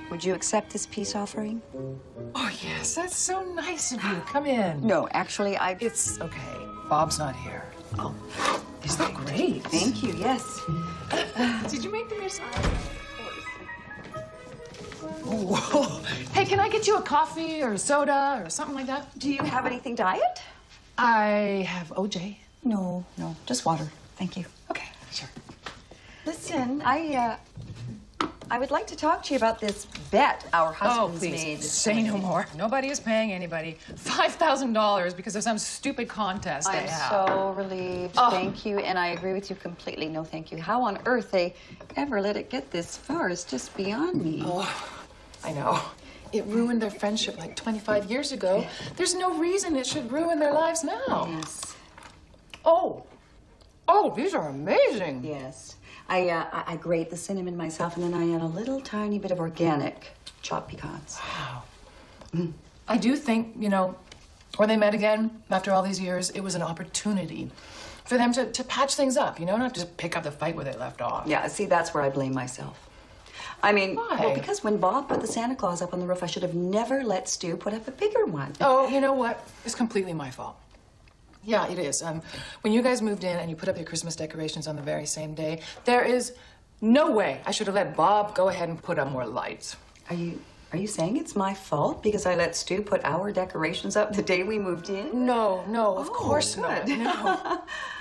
Would you accept this peace offering? Oh, yes, that's so nice of you. Come in. No, actually, It's okay. Bob's not here. Oh. Isn't that great? Thank you, yes. Did you make them yourself? Oh. Hey, can I get you a coffee or a soda or something like that? Do you have anything diet? I have OJ. No, just water. Thank you. Okay, sure. Listen, I would like to talk to you about this bet our husbands made. Please, say no more. Nobody is paying anybody $5,000 because of some stupid contest they I'm have. so relieved. Oh. Thank you, and I agree with you completely. No, thank you. How on earth they ever let it get this far is just beyond me. Oh, I know. It ruined their friendship like 25 years ago. There's no reason it should ruin their lives now. Yes. Oh, these are amazing. Yes. I grate the cinnamon myself, and then I add a little tiny bit of organic chopped pecans. Wow. I do think, when they met again after all these years, it was an opportunity for them to patch things up, not just pick up the fight where they left off. Yeah, see, that's where I blame myself. I mean, Why? well, because when Bob put the Santa Claus up on the roof, I should have never let Stu put up a bigger one. Oh, you know what? It's completely my fault. Yeah, it is. When you guys moved in and you put up your Christmas decorations on the very same day, there is no way I should have let Bob go ahead and put up more lights. Are you saying it's my fault because I let Stu put our decorations up the day we moved in? No, of course not. No.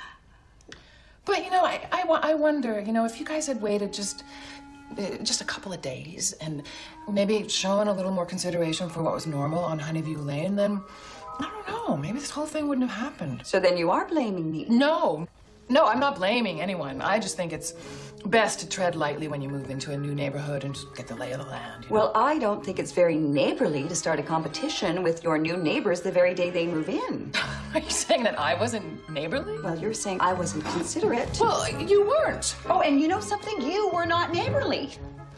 But, I wonder, if you guys had waited just a couple of days and maybe shown a little more consideration for what was normal on Honeyview Lane, then, I don't know, maybe this whole thing wouldn't have happened. So then you are blaming me? No, I'm not blaming anyone. I just think it's best to tread lightly when you move into a new neighborhood and just get the lay of the land. Well, I don't think it's very neighborly to start a competition with your new neighbors the very day they move in. Are you saying that I wasn't neighborly? Well, you're saying I wasn't considerate. Well, you weren't. Oh, and you know something? You were not neighborly.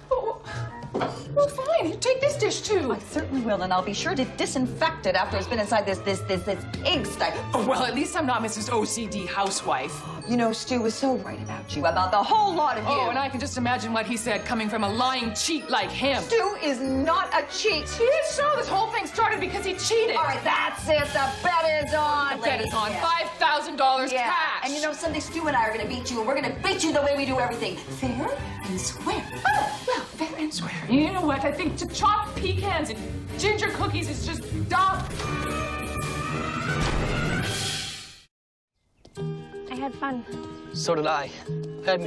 Well, fine. Take this dish, too. I certainly will, and I'll be sure to disinfect it after it's been inside this pigsty. Oh, well, at least I'm not Mrs. OCD housewife. You know, Stu was so right about you, about the whole lot of you. Oh, and I can just imagine what he said coming from a lying cheat like him. Stu is not a cheat. He is so. This whole thing started because he cheated. All right, that's it. The bet is on. The bet is on. Yeah. $5,000 Yeah. cash. And you know, someday Stu and I are going to beat you, and we're going to beat you the way we do everything. Fair and square. Oh, well, fair and square. You know what? I think to chop pecans and ginger cookies is just dumb. I had fun. So did I.